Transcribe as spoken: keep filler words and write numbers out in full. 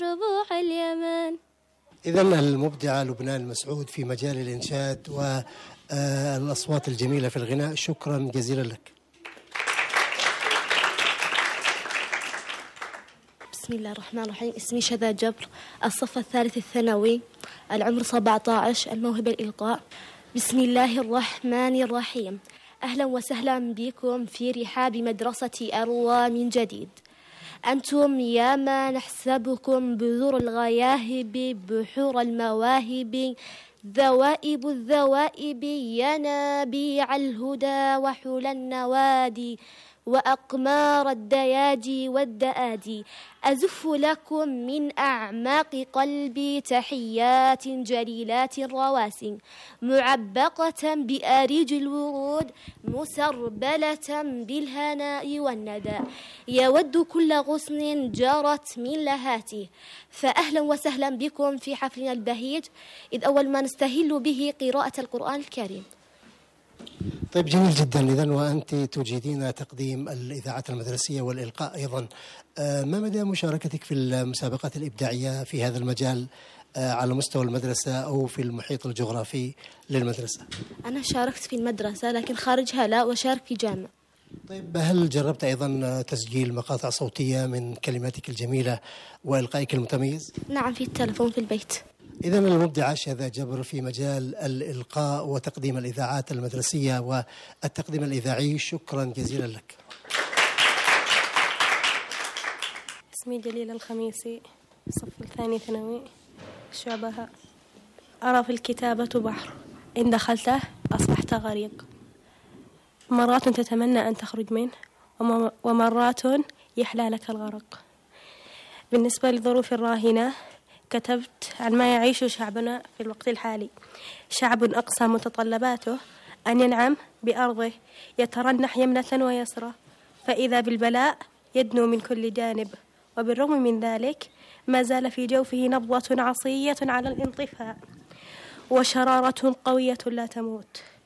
ربوع اليمن. إذا المبدعة لبنان مسعود في مجال الإنشاد والأصوات الجميلة في الغناء، شكرا جزيلا لك. بسم الله الرحمن الرحيم. اسمي شذا جبر، الصف الثالث الثانوي، العمر سبعة عشر، الموهبة الإلقاء. بسم الله الرحمن الرحيم. أهلا وسهلا بكم في رحاب مدرسة أروى من جديد. أنتم يا ما نحسبكم بذور الغياهب، بحور المواهب، ذوائب الذوائب، ينابيع الهدى وحلى النوادي، وأقمار الدياجي والدآدي. أزف لكم من أعماق قلبي تحيات جليلات رواسي، معبقة بآريج الورود، مسربلة بالهناء والندى، يود كل غصن جرت من لهاته. فأهلا وسهلا بكم في حفلنا البهيج، إذ أول ما نستهل به قراءة القرآن الكريم. طيب جميل جدا. إذن وأنت تجيدين تقديم الإذاعات المدرسية والإلقاء أيضا، ما مدى مشاركتك في المسابقات الإبداعية في هذا المجال على مستوى المدرسة أو في المحيط الجغرافي للمدرسة؟ أنا شاركت في المدرسة لكن خارجها لا، وشارك في جامعة. طيب هل جربت أيضا تسجيل مقاطع صوتية من كلماتك الجميلة وإلقائك المتميز؟ نعم، في التلفون في البيت. إذا المبدعة شذا جبر في مجال الإلقاء وتقديم الإذاعات المدرسية والتقديم الإذاعي، شكرا جزيلا لك. اسمي جليل الخميسي، الصف الثاني ثانوي، شعبها. أرى في الكتابة بحر، إن دخلته أصبحت غريق، مرات تتمنى أن تخرج منه ومرات يحلى لك الغرق. بالنسبة لظروف الراهنة، كتبت عن ما يعيش شعبنا في الوقت الحالي. شعب أقصى متطلباته أن ينعم بأرضه، يترنح يمنة ويسرى، فإذا بالبلاء يدنو من كل جانب، وبالرغم من ذلك ما زال في جوفه نبضة عصية على الانطفاء، وشرارة قوية لا تموت.